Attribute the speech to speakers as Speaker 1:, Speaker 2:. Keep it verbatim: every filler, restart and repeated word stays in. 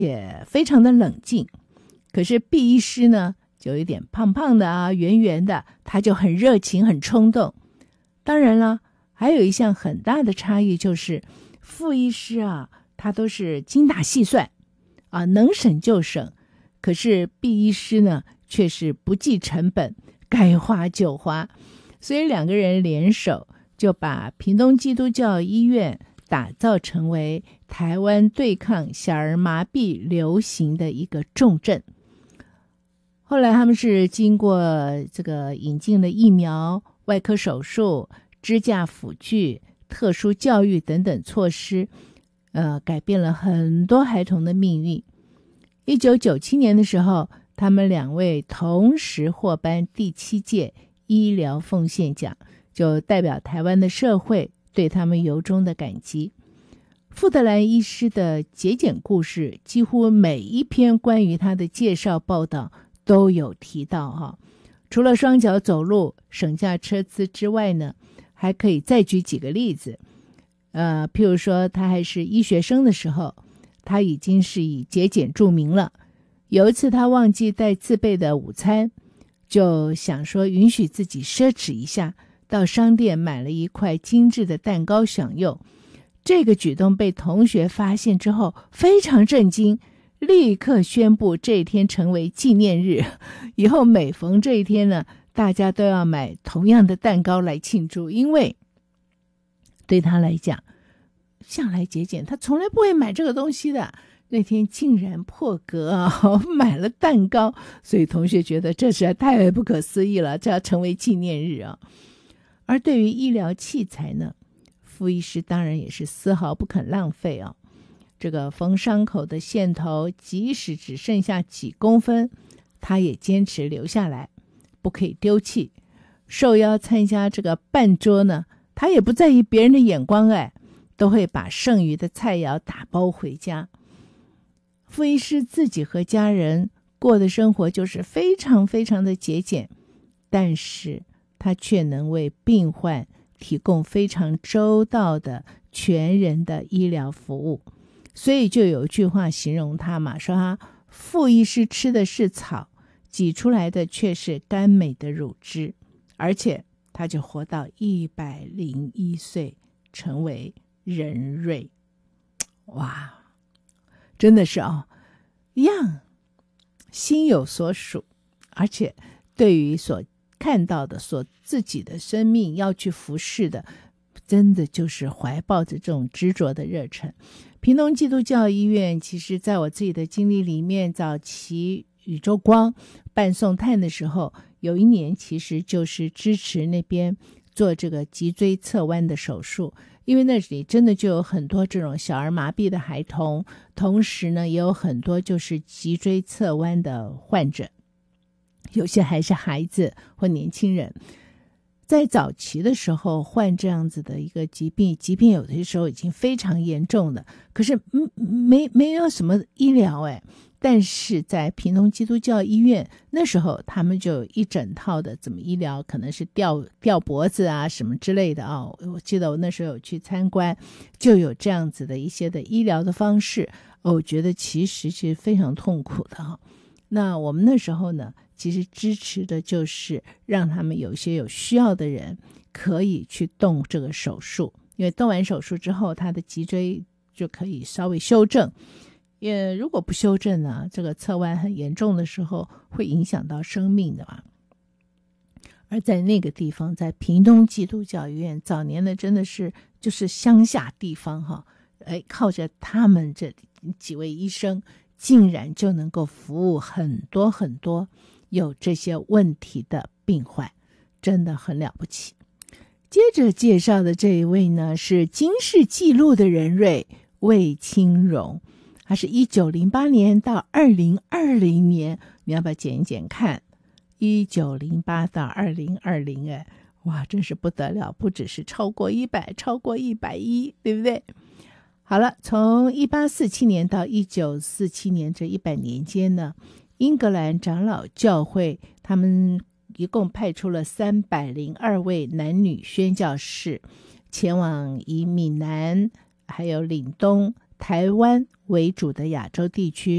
Speaker 1: 也非常的冷静。可是毕医师呢，就有点胖胖的啊，圆圆的，他就很热情，很冲动。当然了，还有一项很大的差异就是，傅医师啊，他都是精打细算啊，能省就省。可是毕医师呢，却是不计成本，该花就花。所以两个人联手，就把屏东基督教医院打造成为台湾对抗小儿麻痹流行的一个重镇。后来他们是经过这个引进了疫苗、外科手术、支架辅具、特殊教育等等措施，呃，改变了很多孩童的命运。一九九七年的时候，他们两位同时获颁第七届医疗奉献奖，就代表台湾的社会对他们由衷的感激。傅德兰医师的节俭故事，几乎每一篇关于他的介绍报道都有提到哈。除了双脚走路省下车资之外呢，还可以再举几个例子。呃，譬如说他还是医学生的时候，他已经是以节俭著名了。有一次他忘记带自备的午餐，就想说允许自己奢侈一下，到商店买了一块精致的蛋糕享用。这个举动被同学发现之后非常震惊，立刻宣布这一天成为纪念日，以后每逢这一天呢，大家都要买同样的蛋糕来庆祝。因为对他来讲，向来节俭，他从来不会买这个东西的，那天竟然破格啊，买了蛋糕，所以同学觉得这实在太不可思议了，这要成为纪念日啊。而对于医疗器材呢，傅医师当然也是丝毫不肯浪费啊。这个缝伤口的线头，即使只剩下几公分，他也坚持留下来，不可以丢弃。受邀参加这个办桌呢，他也不在意别人的眼光，哎，都会把剩余的菜肴打包回家。傅医师自己和家人过的生活就是非常非常的节俭，但是他却能为病患提供非常周到的全人的医疗服务。所以就有一句话形容他嘛，说他傅医师吃的是草，挤出来的却是甘美的乳汁，而且他就活到一百零一岁，成为人瑞。哇，真的是哦，一样心有所属，而且对于所看到的，所自己的生命要去服侍的，真的就是怀抱着这种执着的热忱。屏东基督教医院，其实在我自己的经历里面，早期宇宙光办送炭的时候，有一年其实就是支持那边做这个脊椎侧弯的手术，因为那里真的就有很多这种小儿麻痹的孩童，同时呢也有很多就是脊椎侧弯的患者，有些还是孩子或年轻人。在早期的时候患这样子的一个疾病，疾病有些时候已经非常严重的，可是没没有什么医疗哎。但是在屏东基督教医院那时候，他们就有一整套的怎么医疗，可能是吊吊脖子啊什么之类的啊、哦。我记得我那时候有去参观，就有这样子的一些的医疗的方式，哦、我觉得其实是非常痛苦的哈、哦。那我们那时候呢，其实支持的就是让他们有一些有需要的人可以去动这个手术，因为动完手术之后，他的脊椎就可以稍微修正。也如果不修正呢，这个侧弯很严重的时候，会影响到生命的嘛。而在那个地方，在屏东基督教医院，早年的真的是就是乡下地方哈，哎，靠着他们这几位医生，竟然就能够服务很多很多有这些问题的病患，真的很了不起。接着介绍的这一位呢，是金氏纪录的人瑞魏清荣，他是一九零八年到二零二零年，你要不要减一减看？一九零八到二零二零，哎，哇，真是不得了，不只是超过一百，超过一百一，对不对？好了，从一八四七年到一九四七年这一百年间呢，英格兰长老教会他们一共派出了三百零二位男女宣教士，前往以闽南还有岭东台湾为主的亚洲地区。